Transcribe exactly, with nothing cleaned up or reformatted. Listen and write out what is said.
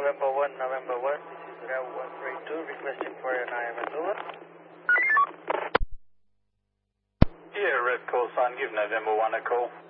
November one, November one, this is Rev one three two, requesting for an I M S, over. Yeah, Red call sign, give November one a call.